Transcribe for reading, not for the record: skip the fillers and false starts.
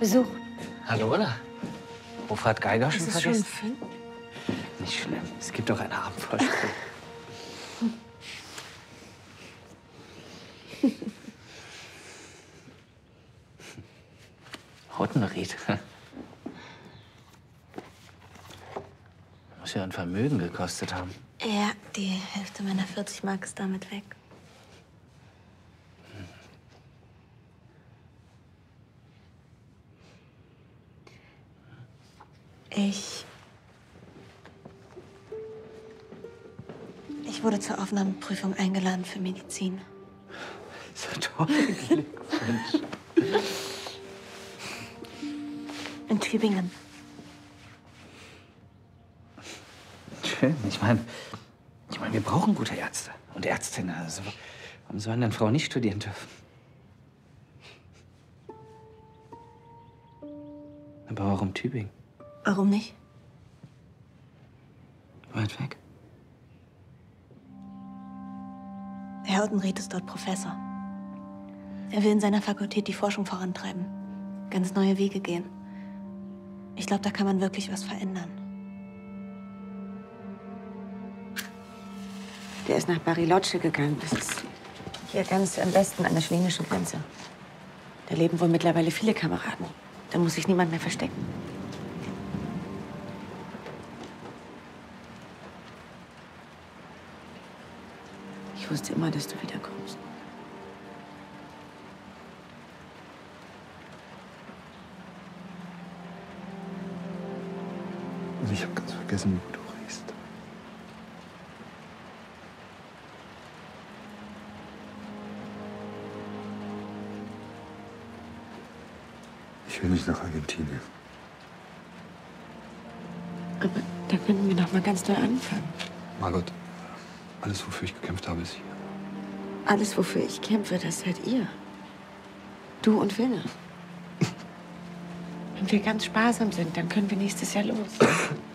Besuch. Hallo, Ola. Hofer hat Geiger schon Ist es vergessen? schon Finn? Nicht schlimm. Es gibt doch eine Abendvorsprung. Hottenried. Muss ja ein Vermögen gekostet haben. Ja, die Hälfte meiner 40 Mark ist damit weg. Ich wurde zur Aufnahmeprüfung eingeladen für Medizin. Das ist ja toll. Glückwunsch. In Tübingen. Schön. Ich meine, wir brauchen gute Ärzte und Ärztinnen. Also, warum sollen denn Frauen nicht studieren dürfen? Aber warum Tübingen? Warum nicht? Weit weg. Herr Hottenried ist dort Professor. Er will in seiner Fakultät die Forschung vorantreiben. Ganz neue Wege gehen. Ich glaube, da kann man wirklich was verändern. Der ist nach Bariloche gegangen. Das ist hier ganz am Westen an der chilenischen Grenze. Da leben wohl mittlerweile viele Kameraden. Da muss sich niemand mehr verstecken. Ich wusste immer, dass du wiederkommst. Ich habe ganz vergessen, wo du riechst. Ich will nicht nach Argentinien. Aber da könnten wir noch mal ganz neu anfangen. Margot, alles, wofür ich gekämpft habe, ist hier. Alles, wofür ich kämpfe, das seid ihr. Du und Wilne. Wenn wir ganz sparsam sind, dann können wir nächstes Jahr los.